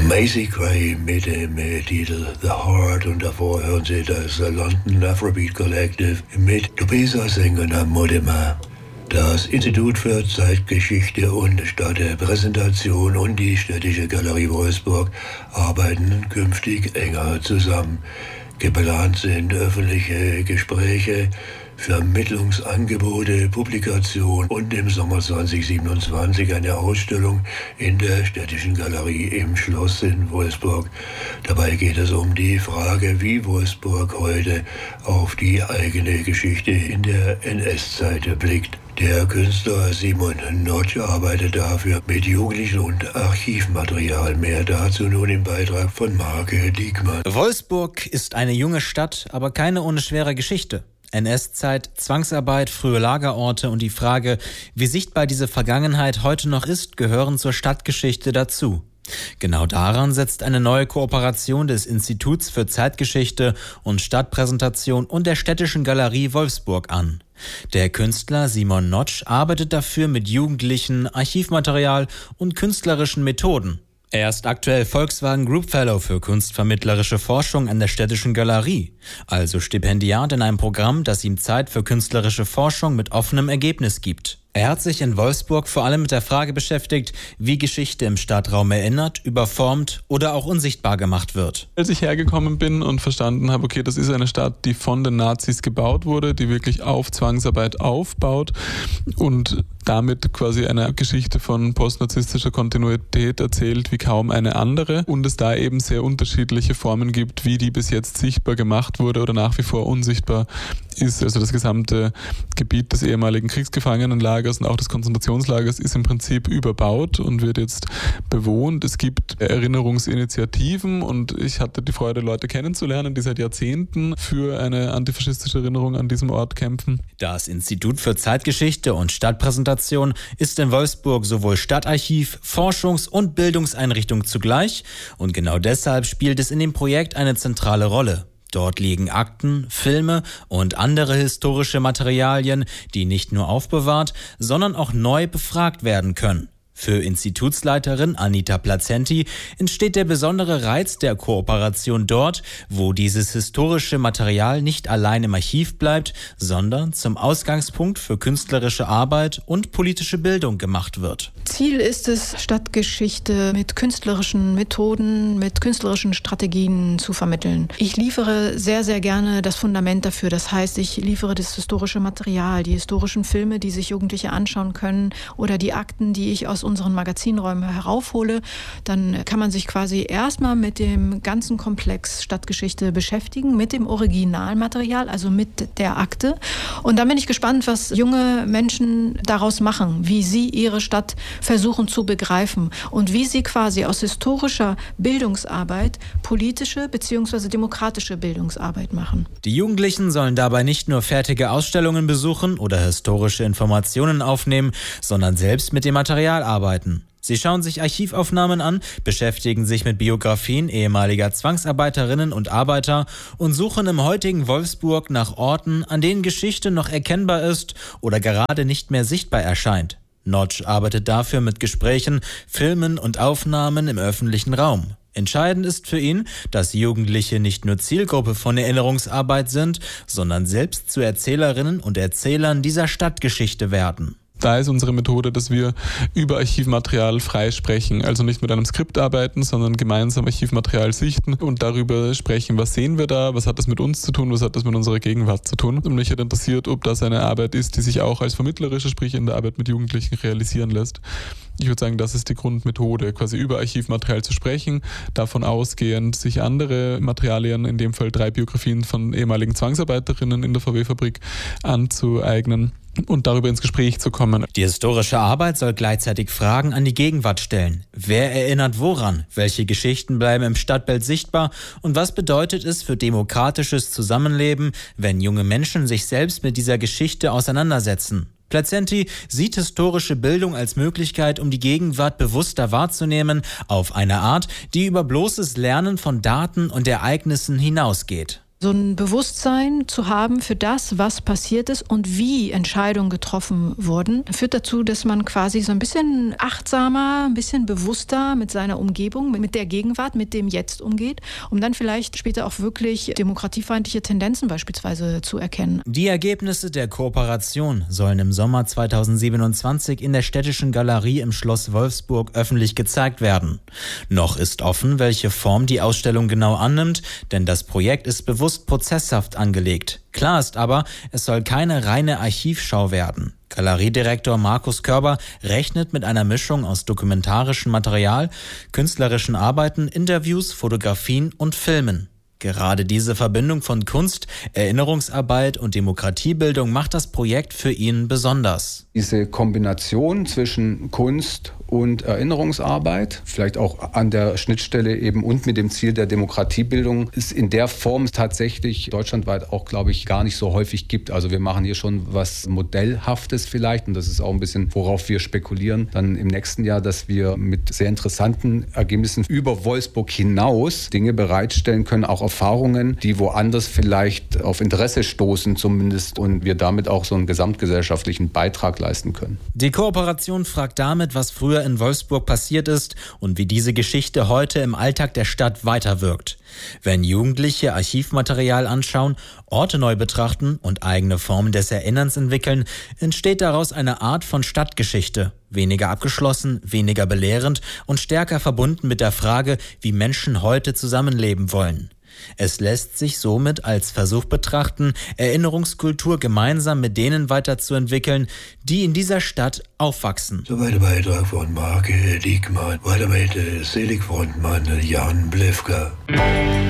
Macy Gray mit dem Titel The Heart und davor hören Sie das London Afrobeat Collective mit Topesa Sengena Modema. Das Institut für Zeitgeschichte und Stadtpräsentation und die Städtische Galerie Wolfsburg arbeiten künftig enger zusammen. Geplant sind öffentliche Gespräche, Vermittlungsangebote, Publikation und im Sommer 2027 eine Ausstellung in der Städtischen Galerie im Schloss in Wolfsburg. Dabei geht es um die Frage, wie Wolfsburg heute auf die eigene Geschichte in der NS-Zeit blickt. Der Künstler Simon Notch arbeitet dafür mit Jugendlichen und Archivmaterial. Mehr dazu nun im Beitrag von Marke Diekmann. Wolfsburg ist eine junge Stadt, aber keine ohne schwere Geschichte. NS-Zeit, Zwangsarbeit, frühe Lagerorte und die Frage, wie sichtbar diese Vergangenheit heute noch ist, gehören zur Stadtgeschichte dazu. Genau daran setzt eine neue Kooperation des Instituts für Zeitgeschichte und Stadtpräsentation und der Städtischen Galerie Wolfsburg an. Der Künstler Simon Notch arbeitet dafür mit Jugendlichen, Archivmaterial und künstlerischen Methoden. Er ist aktuell Volkswagen Group Fellow für kunstvermittlerische Forschung an der Städtischen Galerie, also Stipendiat in einem Programm, das ihm Zeit für künstlerische Forschung mit offenem Ergebnis gibt. Er hat sich in Wolfsburg vor allem mit der Frage beschäftigt, wie Geschichte im Stadtraum erinnert, überformt oder auch unsichtbar gemacht wird. Als ich hergekommen bin und verstanden habe, okay, das ist eine Stadt, die von den Nazis gebaut wurde, die wirklich auf Zwangsarbeit aufbaut und damit quasi eine Geschichte von postnarzisstischer Kontinuität erzählt wie kaum eine andere und es da eben sehr unterschiedliche Formen gibt, wie die bis jetzt sichtbar gemacht wurde oder nach wie vor unsichtbar ist. Also das gesamte Gebiet des ehemaligen Kriegsgefangenenlagers und auch des Konzentrationslagers ist im Prinzip überbaut und wird jetzt bewohnt. Es gibt Erinnerungsinitiativen und ich hatte die Freude, Leute kennenzulernen, die seit Jahrzehnten für eine antifaschistische Erinnerung an diesem Ort kämpfen. Das Institut für Zeitgeschichte und Stadtpräsentation ist in Wolfsburg sowohl Stadtarchiv, Forschungs- und Bildungseinrichtung zugleich und genau deshalb spielt es in dem Projekt eine zentrale Rolle. Dort liegen Akten, Filme und andere historische Materialien, die nicht nur aufbewahrt, sondern auch neu befragt werden können. Für Institutsleiterin Anita Plazenti entsteht der besondere Reiz der Kooperation dort, wo dieses historische Material nicht allein im Archiv bleibt, sondern zum Ausgangspunkt für künstlerische Arbeit und politische Bildung gemacht wird. Ziel ist es, Stadtgeschichte mit künstlerischen Methoden, mit künstlerischen Strategien zu vermitteln. Ich liefere sehr, sehr gerne das Fundament dafür. Das heißt, ich liefere das historische Material, die historischen Filme, die sich Jugendliche anschauen können oder die Akten, die ich aus unseren Magazinräumen heraufhole. Dann kann man sich quasi erstmal mit dem ganzen Komplex Stadtgeschichte beschäftigen, mit dem Originalmaterial, also mit der Akte. Und dann bin ich gespannt, was junge Menschen daraus machen, wie sie ihre Stadt versuchen zu begreifen und wie sie quasi aus historischer Bildungsarbeit politische bzw. demokratische Bildungsarbeit machen. Die Jugendlichen sollen dabei nicht nur fertige Ausstellungen besuchen oder historische Informationen aufnehmen, sondern selbst mit dem Material arbeiten. Sie schauen sich Archivaufnahmen an, beschäftigen sich mit Biografien ehemaliger Zwangsarbeiterinnen und Arbeiter und suchen im heutigen Wolfsburg nach Orten, an denen Geschichte noch erkennbar ist oder gerade nicht mehr sichtbar erscheint. Notch arbeitet dafür mit Gesprächen, Filmen und Aufnahmen im öffentlichen Raum. Entscheidend ist für ihn, dass Jugendliche nicht nur Zielgruppe von Erinnerungsarbeit sind, sondern selbst zu Erzählerinnen und Erzählern dieser Stadtgeschichte werden. Da ist unsere Methode, dass wir über Archivmaterial frei sprechen. Also nicht mit einem Skript arbeiten, sondern gemeinsam Archivmaterial sichten und darüber sprechen, was sehen wir da, was hat das mit uns zu tun, was hat das mit unserer Gegenwart zu tun. Und mich hat interessiert, ob das eine Arbeit ist, die sich auch als vermittlerische, sprich in der Arbeit mit Jugendlichen realisieren lässt. Ich würde sagen, das ist die Grundmethode, quasi über Archivmaterial zu sprechen, davon ausgehend sich andere Materialien, in dem Fall 3 Biografien von ehemaligen Zwangsarbeiterinnen in der VW-Fabrik anzueignen und darüber ins Gespräch zu kommen. Die historische Arbeit soll gleichzeitig Fragen an die Gegenwart stellen. Wer erinnert woran? Welche Geschichten bleiben im Stadtbild sichtbar? Und was bedeutet es für demokratisches Zusammenleben, wenn junge Menschen sich selbst mit dieser Geschichte auseinandersetzen? Plazenti sieht historische Bildung als Möglichkeit, um die Gegenwart bewusster wahrzunehmen, auf eine Art, die über bloßes Lernen von Daten und Ereignissen hinausgeht. So ein Bewusstsein zu haben für das, was passiert ist und wie Entscheidungen getroffen wurden, führt dazu, dass man quasi so ein bisschen achtsamer, ein bisschen bewusster mit seiner Umgebung, mit der Gegenwart, mit dem Jetzt umgeht, um dann vielleicht später auch wirklich demokratiefeindliche Tendenzen beispielsweise zu erkennen. Die Ergebnisse der Kooperation sollen im Sommer 2027 in der Städtischen Galerie im Schloss Wolfsburg öffentlich gezeigt werden. Noch ist offen, welche Form die Ausstellung genau annimmt, denn das Projekt ist bewusst prozesshaft angelegt. Klar ist aber, es soll keine reine Archivschau werden. Galeriedirektor Markus Körber rechnet mit einer Mischung aus dokumentarischem Material, künstlerischen Arbeiten, Interviews, Fotografien und Filmen. Gerade diese Verbindung von Kunst, Erinnerungsarbeit und Demokratiebildung macht das Projekt für ihn besonders. Diese Kombination zwischen Kunst und Erinnerungsarbeit, vielleicht auch an der Schnittstelle eben und mit dem Ziel der Demokratiebildung, ist in der Form tatsächlich deutschlandweit auch, glaube ich, gar nicht so häufig gibt. Also wir machen hier schon was Modellhaftes vielleicht und das ist auch ein bisschen, worauf wir spekulieren, dann im nächsten Jahr, dass wir mit sehr interessanten Ergebnissen über Wolfsburg hinaus Dinge bereitstellen können, auch Erfahrungen, die woanders vielleicht auf Interesse stoßen zumindest und wir damit auch so einen gesamtgesellschaftlichen Beitrag leisten können. Die Kooperation fragt damit, was früher in Wolfsburg passiert ist und wie diese Geschichte heute im Alltag der Stadt weiterwirkt. Wenn Jugendliche Archivmaterial anschauen, Orte neu betrachten und eigene Formen des Erinnerns entwickeln, entsteht daraus eine Art von Stadtgeschichte. Weniger abgeschlossen, weniger belehrend und stärker verbunden mit der Frage, wie Menschen heute zusammenleben wollen. Es lässt sich somit als Versuch betrachten, Erinnerungskultur gemeinsam mit denen weiterzuentwickeln, die in dieser Stadt aufwachsen. Soweit der Beitrag von Marke Diekmann. Weiter mit Seligfrontmann Jan Blefka.